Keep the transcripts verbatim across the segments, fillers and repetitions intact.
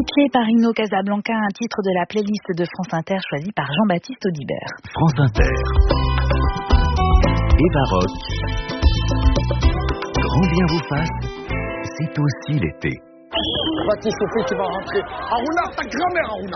Piqué par Inno Casablanca, un titre de la playlist de France Inter choisi par Jean-Baptiste Audibert. France Inter. Eva Rock. Grand bien vous fasse, c'est aussi l'été. Va t'échauffer, tu vas rentrer. Aruna, ta grand-mère, Aruna.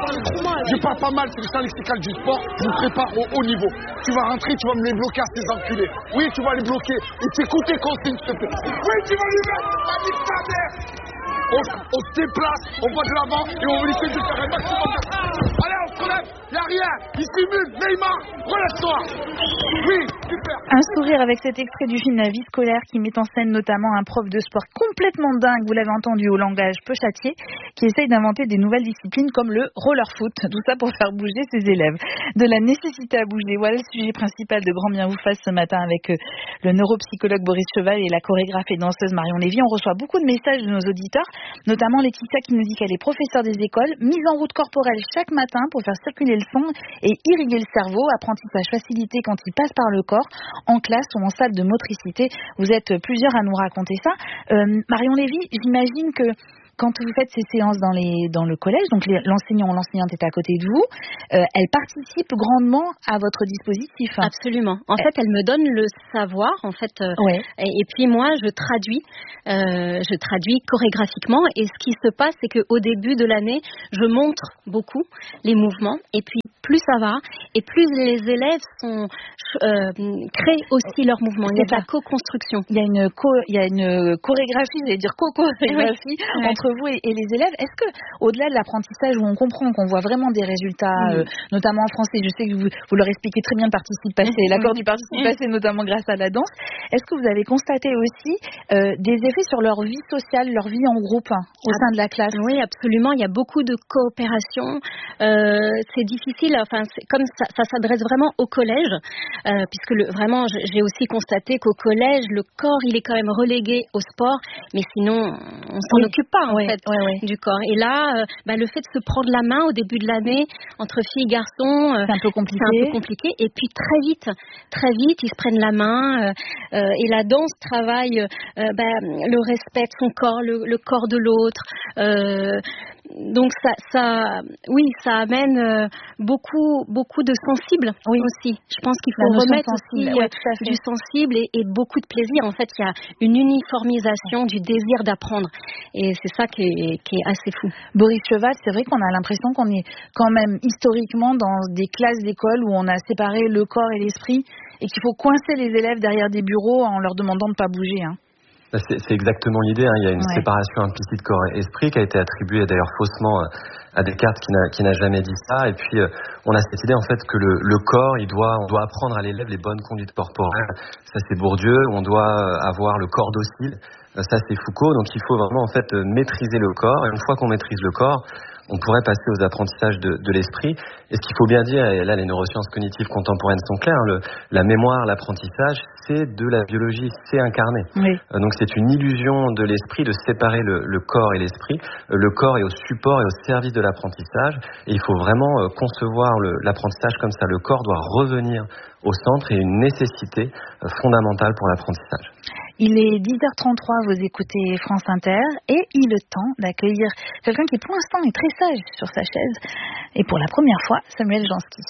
Je parle pas mal, c'est le service lexical du sport. Je vous prépare au haut niveau. Tu vas rentrer, tu vas me les bloquer à ces enculés. Oui, tu vas les bloquer. Et t'écoutes tes consignes, s'il te plaît. Oui, tu vas lui mettre la vie de ta mère. On, on se déplace, on va de l'avant et on va essayer de faire un maximum de... Allez, on se relève, y'a rien. Il simule, Neymar, relève-toi. Oui, super. Un sourire avec cet extrait du film La vie scolaire qui met en scène notamment un prof de sport complètement dingue, vous l'avez entendu au langage peu châtié, qui essaye d'inventer des nouvelles disciplines comme le roller foot. Tout ça pour faire bouger ses élèves. De la nécessité à bouger, voilà le sujet principal de Grand Bien vous fasse ce matin avec le neuropsychologue Boris Cheval et la chorégraphe et danseuse Marion Lévy. On reçoit beaucoup de messages de nos auditeurs, notamment Laetitia qui nous dit qu'elle est professeure des écoles, mise en route corporelle chaque matin pour faire circuler le sang et irriguer le cerveau, apprentissage facilité quand il passe par le corps, en classe ou en salle de motricité. Vous êtes plusieurs à nous raconter ça. Euh, Marion Lévy, j'imagine que quand vous faites ces séances dans, les, dans le collège, donc les, l'enseignant ou l'enseignante est à côté de vous, euh, elle participe grandement à votre dispositif. Absolument. En fait, elle me donne le savoir, en fait, euh, ouais. et, et puis moi, je traduis, euh, je traduis chorégraphiquement. Et ce qui se passe, c'est qu'au début de l'année, je montre beaucoup les mouvements, et puis plus ça va, et plus les élèves sont, euh, créent aussi leurs mouvements. Il y a de la co-construction. Il y a une, co- il y a une chorégraphie, j'allais dire co-chorégraphie, oui. entre vous et, et les élèves. Est-ce que, au-delà de l'apprentissage où on comprend qu'on voit vraiment des résultats, mmh. euh, notamment en français, je sais que vous, vous leur expliquez très bien le participe passé, mmh. l'accord du participe passé, notamment grâce à la danse. Est-ce que vous avez constaté aussi euh, des effets sur leur vie sociale, leur vie en groupe hein, au sein de la classe? Oui, absolument. Il y a beaucoup de coopération. Euh, c'est difficile. Enfin, c'est, comme ça, ça s'adresse vraiment au collège, euh, puisque le, vraiment, j'ai aussi constaté qu'au collège, le corps, il est quand même relégué au sport, mais sinon, on s'en oui. occupe pas en oui, fait oui, oui. du corps. Et là, euh, bah, le fait de se prendre la main au début de l'année entre filles et garçons, euh, c'est un peu compliqué. C'est un peu compliqué. Et puis très vite, très vite, ils se prennent la main. Euh, euh, et la danse travaille euh, bah, le respect de son corps, le, le corps de l'autre. Euh, donc ça, ça, oui, ça amène euh, beaucoup, beaucoup de sensibles oui. aussi. Je pense qu'il faut remettre aussi euh, oui, du sensible et, et beaucoup de plaisir. En fait, il y a une uniformisation du désir d'apprendre, et c'est ça qui est, qui est assez fou. Boris Cheval, c'est vrai qu'on a l'impression qu'on est quand même historiquement dans des classes d'école où on a séparé le corps et l'esprit, et qu'il faut coincer les élèves derrière des bureaux en leur demandant de ne pas bouger. Hein. C'est, c'est exactement l'idée. Hein. Il y a une ouais. séparation implicite corps et esprit qui a été attribuée d'ailleurs faussement à Descartes qui n'a, qui n'a jamais dit ça. Et puis, euh, on a cette idée en fait que le, le corps, il doit, on doit apprendre à l'élève les bonnes conduites corporelles. Ça, c'est Bourdieu. On doit avoir le corps docile. Ça, c'est Foucault. Donc, il faut vraiment en fait maîtriser le corps. Et une fois qu'on maîtrise le corps, on pourrait passer aux apprentissages de, de l'esprit. Et ce qu'il faut bien dire, et là les neurosciences cognitives contemporaines sont claires, le, la mémoire, l'apprentissage, c'est de la biologie, c'est incarné. Oui. Euh, donc c'est une illusion de l'esprit de séparer le, le corps et l'esprit. Euh, le corps est au support et au service de l'apprentissage. Et il faut vraiment euh, concevoir le, l'apprentissage comme ça. Le corps doit revenir au centre et une nécessité euh, fondamentale pour l'apprentissage. Il est dix heures trente-trois, vous écoutez France Inter, et il est temps d'accueillir quelqu'un qui pour l'instant est très sage sur sa chaise, et pour la première fois, Samuel Jansky.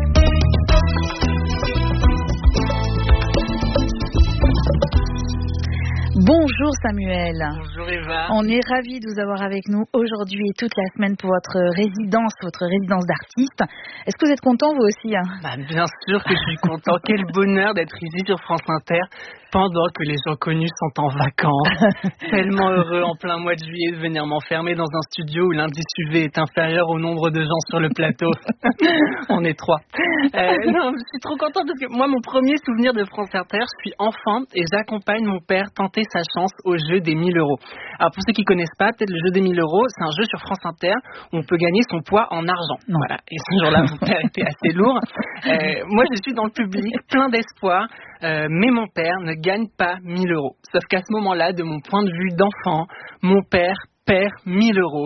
Bonjour Samuel. Bonjour Eva. On est ravis de vous avoir avec nous aujourd'hui et toute la semaine pour votre résidence, votre résidence d'artiste. Est-ce que vous êtes content vous aussi hein bah, bien sûr que je suis content. Quel bonheur d'être ici sur France Inter pendant que les gens connus sont en vacances. Tellement heureux en plein mois de juillet de venir m'enfermer dans un studio où l'indice U V est inférieur au nombre de gens sur le plateau. On est trois. Euh, non, je suis trop contente parce que moi, mon premier souvenir de France Inter, je suis enfant et j'accompagne mon père tenter sa chance au jeu des mille euros. Alors pour ceux qui connaissent pas, peut-être le jeu des mille euros, c'est un jeu sur France Inter où on peut gagner son poids en argent. Non. Voilà. Et ce jour-là, mon père était assez lourd. Euh, moi, je suis dans le public, plein d'espoir, euh, mais mon père ne gagne pas mille euros. Sauf qu'à ce moment-là, de mon point de vue d'enfant, mon père perd mille euros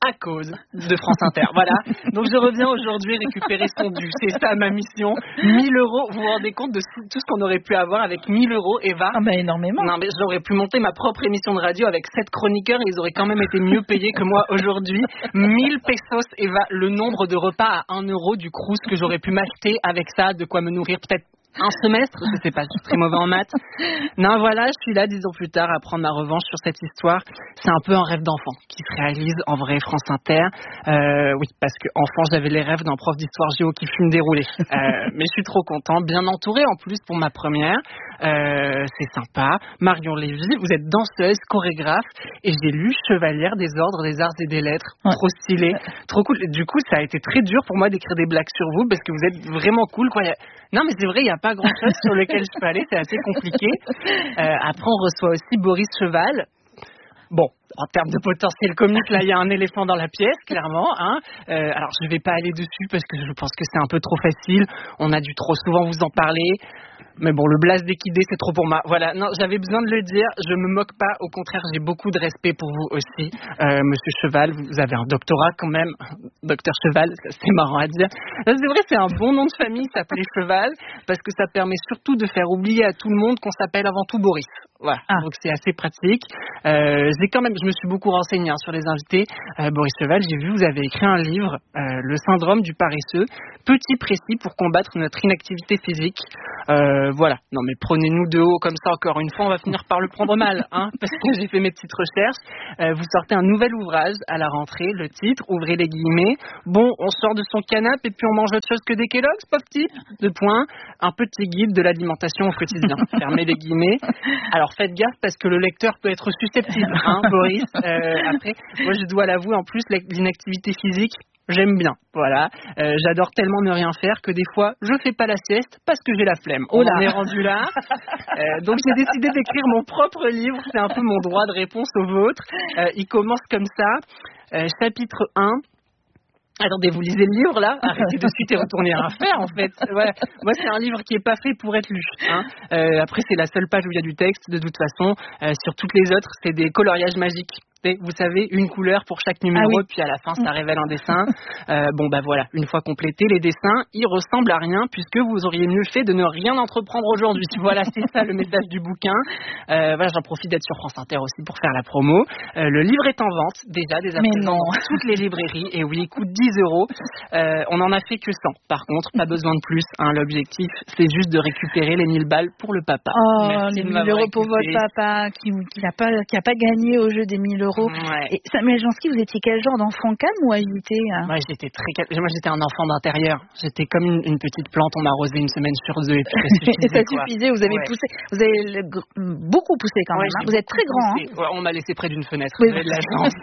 à cause de France Inter. Voilà. Donc je reviens aujourd'hui récupérer son dû. C'est ça ma mission. mille euros. Vous vous rendez compte de tout ce qu'on aurait pu avoir avec mille euros, Eva? Ah bah énormément. Non mais j'aurais pu monter ma propre émission de radio avec sept chroniqueurs et ils auraient quand même été mieux payés que moi aujourd'hui. mille pesos, Eva, le nombre de repas à un euro du Crous que j'aurais pu m'acheter avec ça, de quoi me nourrir peut-être un semestre, je sais pas, je suis très mauvais en maths. Non, voilà, je suis là dix ans plus tard à prendre ma revanche sur cette histoire. C'est un peu un rêve d'enfant qui se réalise en vrai, France Inter. Euh, oui, parce qu'enfant, j'avais les rêves d'un prof d'histoire géo qui fume des roulés. Euh, mais je suis trop content, bien entouré en plus pour ma première. Euh, c'est sympa. Marion Lévy, vous êtes danseuse, chorégraphe, et j'ai lu Chevalière des ordres des arts et des lettres. Ouais. Trop stylé, trop cool. Du coup, ça a été très dur pour moi d'écrire des blagues sur vous parce que vous êtes vraiment cool, quoi. Non, mais c'est vrai, il y a pas grand chose sur lequel je peux aller, c'est assez compliqué. Euh, après, on reçoit aussi Boris Cheval. Bon, en termes de potentiel comique, là, il y a un éléphant dans la pièce, clairement. Hein. Euh, alors, je ne vais pas aller dessus parce que je pense que c'est un peu trop facile. On a dû trop souvent vous en parler. Mais bon, le blast d'équidé, c'est trop pour moi. Voilà, non, j'avais besoin de le dire. Je me moque pas. Au contraire, j'ai beaucoup de respect pour vous aussi. Euh, Monsieur Cheval, vous avez un doctorat quand même. Docteur Cheval, c'est marrant à dire. C'est vrai, c'est un bon nom de famille, s'appeler Cheval, parce que ça permet surtout de faire oublier à tout le monde qu'on s'appelle avant tout Boris. Voilà, ah. Donc c'est assez pratique. Euh, j'ai quand même, je me suis beaucoup renseigné hein, sur les invités. Euh, Boris Cheval, j'ai vu, vous avez écrit un livre, euh, Le syndrome du paresseux, petit précis pour combattre notre inactivité physique. Euh, voilà, non mais prenez-nous de haut comme ça encore une fois, on va finir par le prendre mal, hein, parce que j'ai fait mes petites recherches. Euh, vous sortez un nouvel ouvrage à la rentrée, le titre, ouvrez les guillemets. Bon, on sort de son canapé et puis on mange autre chose que des Kellogg's, pauvre type. Deux points, un petit guide de l'alimentation au quotidien. Fermez les guillemets. Alors faites gaffe parce que le lecteur peut être susceptible, hein, Boris. Euh, après, moi je dois l'avouer en plus, l'inactivité physique. J'aime bien, voilà. Euh, j'adore tellement ne rien faire que des fois, je fais pas la sieste parce que j'ai la flemme. On en est rendu là. Euh, donc j'ai décidé d'écrire mon propre livre. C'est un peu mon droit de réponse au vôtre. Euh, il commence comme ça. Euh, chapitre un. Attendez, vous lisez le livre là? Arrêtez de suite et retournez rien faire en fait. Voilà. Moi c'est un livre qui est pas fait pour être lu. Hein. Euh, après c'est la seule page où il y a du texte de toute façon. Euh, sur toutes les autres c'est des coloriages magiques. Vous savez, une couleur pour chaque numéro, ah oui. Puis à la fin, ça révèle un dessin. Euh, bon, bah voilà, une fois complété, les dessins, ils ressemblent à rien, puisque vous auriez mieux fait de ne rien entreprendre aujourd'hui. Voilà, c'est ça le message du bouquin. Euh, voilà, j'en profite d'être sur France Inter aussi pour faire la promo. Euh, le livre est en vente, déjà, dès à présent, dans toutes les librairies, et oui, il coûte dix euros. Euh, on en a fait que cent, par contre, pas besoin de plus. Hein, l'objectif, c'est juste de récupérer les mille balles pour le papa. Oh, merci les mille euros pour votre papa, qui n'a pas, qui a pas gagné au jeu des mille euros. Ouais. Et Samuel Jansky, vous étiez quel genre d'enfant, calme ou agité? Moi, j'étais très calme. Moi, j'étais un enfant d'intérieur. J'étais comme une, une petite plante. On m'arrosait une semaine sur deux et puis ça suffisait. Et ça suffisait. Vous avez ouais. poussé, vous avez le, beaucoup poussé quand même. Ouais, hein. Vous êtes très grand. Hein. Ouais, on m'a laissé près d'une fenêtre. Oui. Vous avez de la chance.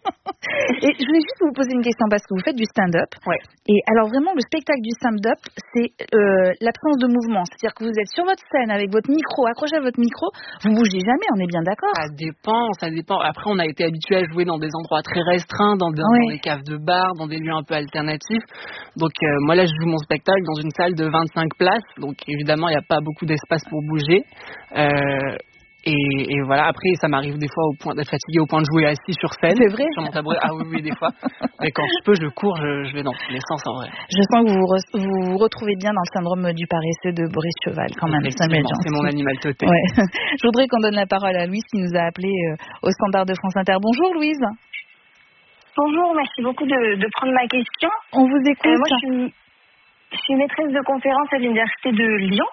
Et je voulais juste vous poser une question parce que vous faites du stand-up. Ouais. Et alors vraiment, le spectacle du stand-up, c'est euh, l'absence de mouvement. C'est-à-dire que vous êtes sur votre scène avec votre micro, accroché à votre micro, vous bougez jamais. On est bien d'accord? Ça dépend, ça dépend. Après, on a été habitué à jouer dans des endroits très restreints, dans des, ouais. dans des caves de bar, dans des lieux un peu alternatifs. Donc euh, moi là, je joue mon spectacle dans une salle de vingt-cinq places. Donc évidemment, il n'y a pas beaucoup d'espace pour bouger. Euh, Et, et voilà, après ça m'arrive des fois au point d'être fatigué au point de jouer assis sur scène. C'est vrai? Sur mon tabouret. Ah oui, oui, des fois. Mais quand je peux, je cours, je, je vais dans tous les sens en vrai. Je sens que vous vous, re- vous vous retrouvez bien dans le syndrome du paresseux de Boris Cheval quand même. C'est mon animal totem. Ouais. Je voudrais qu'on donne la parole à Louise qui nous a appelé euh, au standard de France Inter. Bonjour Louise. Bonjour, merci beaucoup de, de prendre ma question. On vous écoute. Euh, moi je suis, je suis maîtresse de conférence à l'université de Lyon.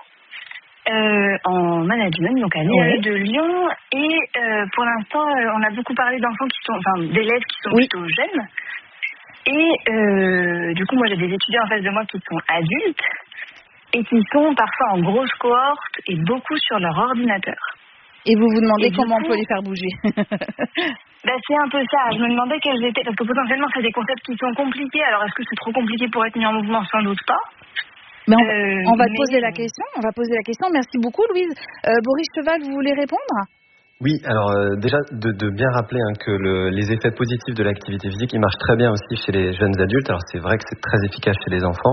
Euh, en management, donc à l'I A E oui. de Lyon. Et euh, pour l'instant, euh, on a beaucoup parlé d'enfants qui sont, enfin d'élèves qui sont oui. plutôt jeunes. Et euh, du coup, moi j'ai des étudiants en face de moi qui sont adultes et qui sont parfois en grosse cohorte et beaucoup sur leur ordinateur. Et vous vous demandez et comment coup, on peut les faire bouger? Ben c'est un peu ça. Je me demandais quels étaient, parce que potentiellement c'est des concepts qui sont compliqués. Alors est-ce que c'est trop compliqué pour être mis en mouvement? Sans doute pas. Mais on, euh, on va mais... poser la question. On va poser la question. Merci beaucoup, Louise. Euh, Boris Cheval, vous voulez répondre? Oui, alors euh, déjà de, de bien rappeler hein, que le, les effets positifs de l'activité physique, ils marchent très bien aussi chez les jeunes adultes. Alors c'est vrai que c'est très efficace chez les enfants.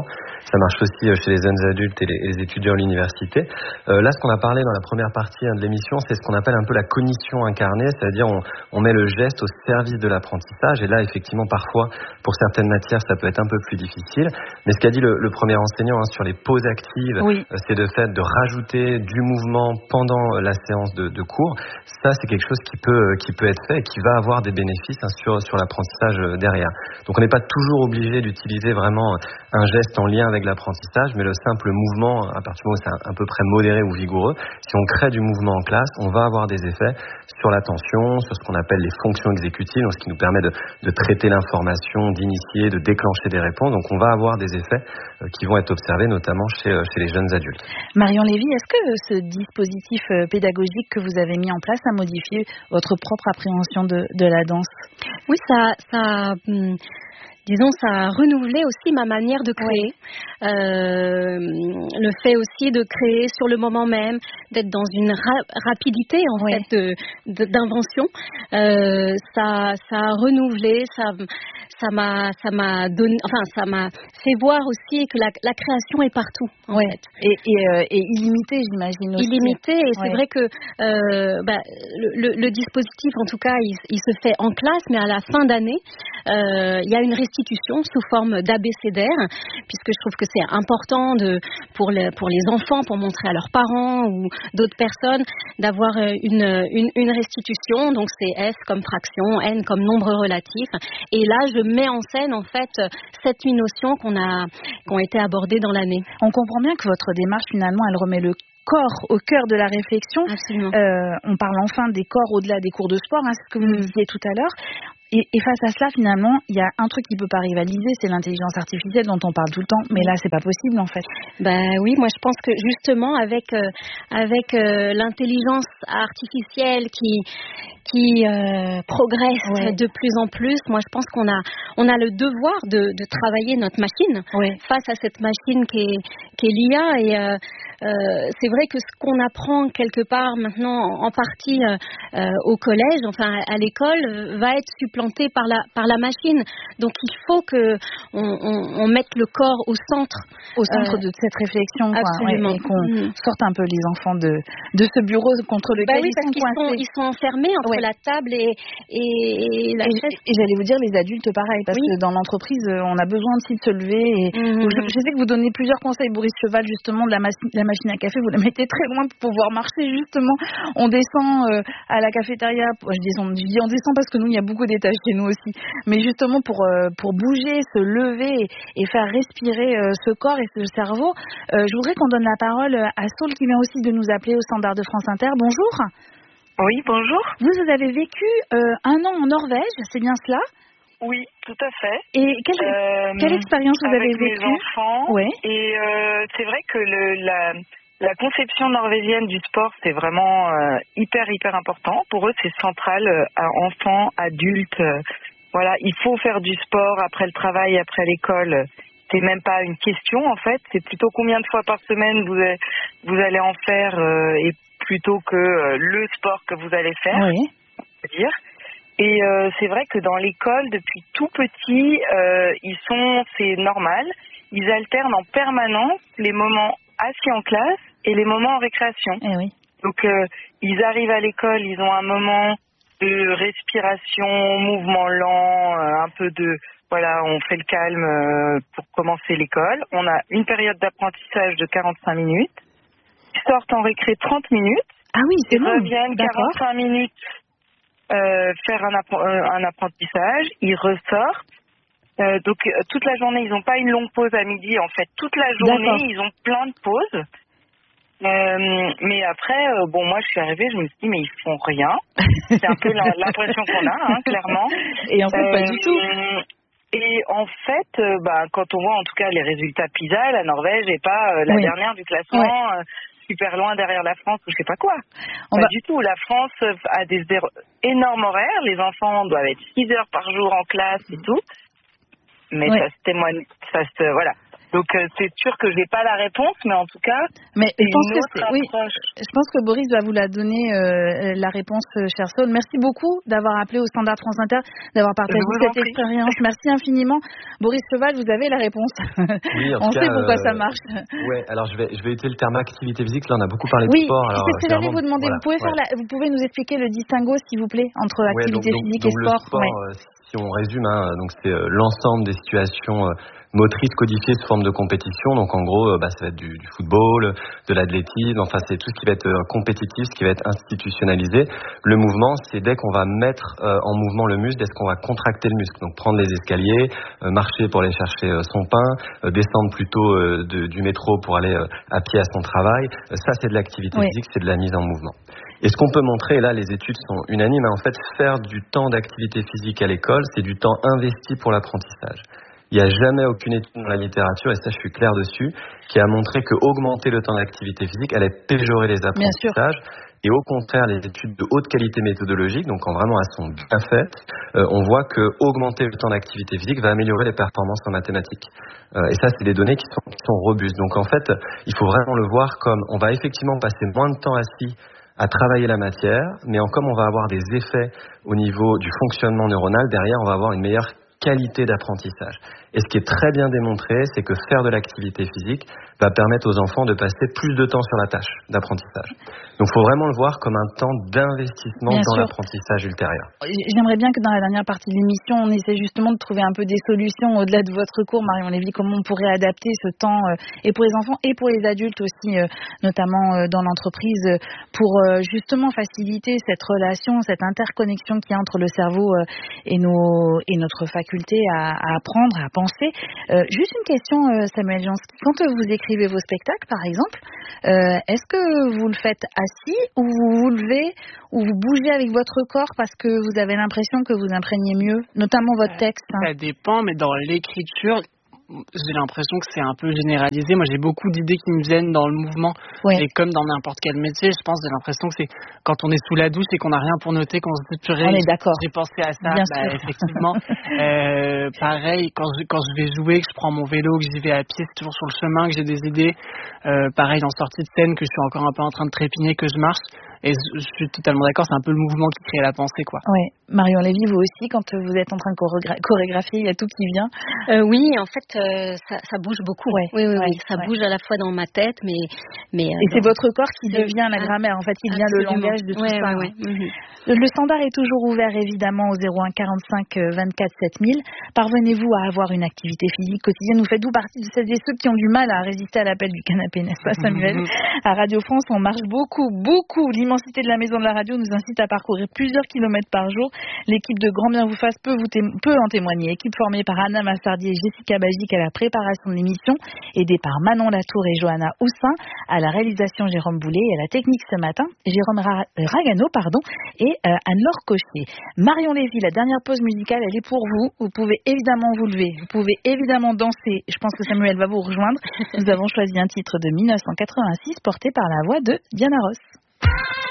Ça marche aussi chez les jeunes adultes et les, et les étudiants à l'université. Euh, là, ce qu'on a parlé dans la première partie hein, de l'émission, c'est ce qu'on appelle un peu la cognition incarnée, c'est-à-dire on, on met le geste au service de l'apprentissage. Et là, effectivement, parfois, pour certaines matières, ça peut être un peu plus difficile. Mais ce qu'a dit le, le premier enseignant hein, sur les pauses actives, oui. euh, c'est le fait de rajouter du mouvement pendant la séance de, de cours. Ça, c'est quelque chose qui peut, qui peut être fait et qui va avoir des bénéfices hein, sur, sur l'apprentissage derrière. Donc, on n'est pas toujours obligé d'utiliser vraiment un geste en lien avec l'apprentissage, mais le simple mouvement, à partir du moment où c'est à peu près modéré ou vigoureux, si on crée du mouvement en classe, on va avoir des effets sur l'attention, sur ce qu'on appelle les fonctions exécutives, donc ce qui nous permet de, de traiter l'information, d'initier, de déclencher des réponses. Donc, on va avoir des effets euh, qui vont être observés, notamment chez, euh, chez les jeunes adultes. Marion Lévy, est-ce que ce dispositif pédagogique que vous avez mis en place a modifié votre propre appréhension de, de la danse? Oui, ça, ça, hum, disons, ça a renouvelé aussi ma manière de créer. Ouais. Euh, le fait aussi de créer sur le moment même, d'être dans une ra- rapidité en ouais. fait de, de, d'invention, euh, ça, ça a renouvelé, ça, ça m'a, ça m'a donné, enfin, ça m'a fait voir aussi que la, la création est partout. En ouais. fait. Et, et, euh, et illimitée, j'imagine aussi. Illimitée, et c'est ouais. vrai que euh, bah, le, le, le dispositif, en tout cas, il, il se fait en classe, mais à la fin d'année, euh, il y a une restitution sous forme d'abécédaire, puisque je trouve que c'est important de, pour, le, pour les enfants, pour montrer à leurs parents ou d'autres personnes, d'avoir une, une, une restitution. Donc c'est F comme fraction, N comme nombre relatif. Et là, je mets en scène, en fait, sept huit notions qu'on a, qui ont été abordées dans l'année. On comprend bien que votre démarche, finalement, elle remet le corps au cœur de la réflexion. Absolument. Euh, on parle enfin des corps au-delà des cours de sport, hein, c'est ce que vous mmh. nous disiez tout à l'heure. Et, et face à cela, finalement, il y a un truc qui peut pas rivaliser, c'est l'intelligence artificielle dont on parle tout le temps. Mais là, c'est pas possible, en fait. Ben oui, moi je pense que justement avec euh, avec euh, l'intelligence artificielle qui qui euh, progresse ouais. de plus en plus, moi je pense qu'on a on a le devoir de, de travailler notre machine ouais. face à cette machine qui est qui est l'I A. Et euh, euh, c'est vrai que ce qu'on apprend quelque part maintenant en partie euh, euh, au collège, enfin à l'école, va être supplanté par la par la machine. Donc il faut que on, on, on mette le corps au centre, au centre euh, de cette réflexion, quoi, absolument. Ouais, et qu'on mmh. sorte un peu les enfants de de ce bureau contre lequel bah oui, ils parce sont qu'ils coincés. sont ils sont enfermés entre ouais. la table et et, et la et, chaise. Et j'allais vous dire les adultes pareil, parce oui. que dans l'entreprise on a besoin aussi de se lever. Et mmh. je, je sais que vous donnez plusieurs conseils, Boris Cheval, justement de la, ma- la machine à café, vous la mettez très loin pour pouvoir marcher justement. On descend euh, à la cafétéria, je dis, on, je dis on descend parce que nous il y a beaucoup d'étages chez nous aussi, mais justement pour euh, pour bouger, se lever et, et faire respirer euh, ce corps et ce cerveau. Euh, je voudrais qu'on donne la parole à Saul qui vient aussi de nous appeler au standard de France Inter. Bonjour. Oui, bonjour. Vous, vous avez vécu euh, un an en Norvège, c'est bien cela? Oui, tout à fait. Et quelle, euh, quelle expérience vous avez vécue? Avec mes enfants. Ouais. Et euh, c'est vrai que le, la, la conception norvégienne du sport, c'est vraiment euh, hyper, hyper important. Pour eux, c'est central, euh, à enfants, adultes. Euh, voilà, il faut faire du sport après le travail, après l'école. C'est même pas une question, en fait. C'est plutôt combien de fois par semaine vous, avez, vous allez en faire euh, et plutôt que euh, le sport que vous allez faire, oui. on peut dire. Et euh, c'est vrai que dans l'école, depuis tout petit, euh, ils sont, c'est normal, ils alternent en permanence les moments assis en classe et les moments en récréation. Eh oui. Donc euh, ils arrivent à l'école, ils ont un moment de respiration, mouvement lent, euh, un peu de, voilà, on fait le calme euh, pour commencer l'école. On a une période d'apprentissage de quarante-cinq minutes. Ils sortent en récré trente minutes. Ah oui, c'est ils bon. reviennent quarante-cinq minutes euh, faire un, app- euh, un apprentissage. Ils ressortent. Euh, donc euh, toute la journée, ils n'ont pas une longue pause à midi. En fait, toute la journée, D'accord. ils ont plein de pauses. Euh, mais après, euh, bon, moi, je suis arrivée, je me suis dit, mais ils font rien. C'est un peu la, l'impression qu'on a, hein, clairement. Et en fait, euh, pas du tout. Et en fait, euh, bah, quand on voit en tout cas les résultats PISA, la Norvège n'est pas euh, la oui. dernière du classement, ouais. euh, super loin derrière la France ou je sais pas quoi. On pas va... du tout. La France a des énormes horaires. Les enfants doivent être six heures par jour en classe et tout. Mais ouais. ça se témoigne, ça se, voilà. Donc euh, c'est sûr que j'ai pas la réponse, mais en tout cas, mais c'est je pense une que autre c'est, oui, approche. je pense que Boris va vous la donner euh, la réponse, euh, cher Saul. Merci beaucoup d'avoir appelé au Standard France Inter, d'avoir partagé cette expérience. Merci infiniment, Boris Cheval. Vous avez la réponse. Oui, en on tout sait cas, pourquoi euh, ça marche. Ouais, alors je vais je vais utiliser le terme activité physique. Là, on a beaucoup parlé oui, de sport. Alors c'est ce que j'allais vraiment, vous demander. voilà, vous pouvez faire ouais. la, vous pouvez nous expliquer le distinguo, s'il vous plaît, entre Ouais, activité donc, donc, physique donc et le sport. sport, Ouais. euh, si on résume, hein, donc c'est euh, l'ensemble des situations euh, motrices codifiées sous forme de compétition. Donc en gros, euh, bah, ça va être du, du football, de l'athlétisme. Enfin, c'est tout ce qui va être euh, compétitif, ce qui va être institutionnalisé. Le mouvement, c'est dès qu'on va mettre euh, en mouvement le muscle, dès qu'on va contracter le muscle. Donc prendre les escaliers, euh, marcher pour aller chercher euh, son pain, euh, descendre plutôt euh, de, du métro pour aller euh, à pied à son travail. Euh, ça, c'est de l'activité oui. physique, c'est de la mise en mouvement. Et ce qu'on peut montrer, et là les études sont unanimes, en fait, faire du temps d'activité physique à l'école, c'est du temps investi pour l'apprentissage. Il n'y a jamais aucune étude dans la littérature, et ça je suis clair dessus, qui a montré que augmenter le temps d'activité physique allait péjorer les apprentissages. Et au contraire, les études de haute qualité méthodologique, donc quand vraiment elles sont bien faites, euh, on voit que augmenter le temps d'activité physique va améliorer les performances en mathématiques. Euh, et ça, c'est des données qui sont, qui sont robustes. Donc en fait, il faut vraiment le voir comme on va effectivement passer moins de temps assis à travailler la matière, mais en, comme on va avoir des effets au niveau du fonctionnement neuronal, derrière on va avoir une meilleure qualité d'apprentissage. Et ce qui est très bien démontré, c'est que faire de l'activité physique va permettre aux enfants de passer plus de temps sur la tâche d'apprentissage. Donc il faut vraiment le voir comme un temps d'investissement bien dans sûr. l'apprentissage ultérieur. J'aimerais bien que dans la dernière partie de l'émission, on essaie justement de trouver un peu des solutions au-delà de votre cours, Marion Lévy, comment on pourrait adapter ce temps, euh, et pour les enfants et pour les adultes aussi, euh, notamment euh, dans l'entreprise, euh, pour euh, justement faciliter cette relation, cette interconnexion qu'il y a entre le cerveau euh, et, nos, et notre faculté à, à apprendre, à penser. Euh, juste une question, euh, Samuel Jansky, quand vous écrivez vos spectacles, par exemple, euh, est-ce que vous le faites assis ou vous vous levez ou vous bougez avec votre corps parce que vous avez l'impression que vous imprégnez mieux, notamment votre texte, hein. Ça dépend, mais dans l'écriture, j'ai l'impression que c'est un peu généralisé. Moi, j'ai beaucoup d'idées qui me viennent dans le mouvement. Ouais. Et comme dans n'importe quel métier, je pense, j'ai l'impression que c'est quand on est sous la douche et qu'on n'a rien pour noter, qu'on se dit purée, on est d'accord. j'ai pensé à ça. Bien bah, sûr. effectivement. euh, pareil, quand je, quand je vais jouer, que je prends mon vélo, que j'y vais à pied, c'est toujours sur le chemin que j'ai des idées. Euh, pareil, en sortie de scène, que je suis encore un peu en train de trépigner, que je marche. Et je, je suis totalement d'accord, c'est un peu le mouvement qui crée la pensée, quoi. Oui. Marion Lévy, vous aussi, quand vous êtes en train de chorégra- chorégraphier, il y a tout qui vient. Euh, oui, en fait, euh, ça, ça bouge beaucoup. Ouais. Oui, oui, ouais, oui. Ça ouais. bouge à la fois dans ma tête, mais, mais. Et dans... c'est votre corps qui c'est... devient la grammaire. En fait, il devient Absolument. le langage de tout ouais, ça. Ouais, ouais. Mm-hmm. Le, le standard est toujours ouvert, évidemment, au zéro un quarante-cinq vingt-quatre sept mille. Parvenez-vous à avoir une activité physique quotidienne? Vous faites-vous partie de celles et ceux qui ont du mal à résister à l'appel du canapé, n'est-ce pas, Samuel? À Radio France, on marche beaucoup, beaucoup. L'immensité de la maison de la radio nous incite à parcourir plusieurs kilomètres par jour. L'équipe de Grand Bien vous fasse peut, vous témo- peut en témoigner. Équipe formée par Anna Massardier et Jessica Bagic à la préparation de l'émission, aidée par Manon Latour et Johanna Houssin, à la réalisation Jérôme Boulet et à la technique ce matin, Jérôme Ra- Ragano pardon, et euh, Anne-Laure Cochier. Marion Lévy, la dernière pause musicale, elle est pour vous. Vous pouvez évidemment vous lever, vous pouvez évidemment danser. Je pense que Samuel va vous rejoindre. Nous avons choisi un titre de mille neuf cent quatre-vingt-six porté par la voix de Diana Ross.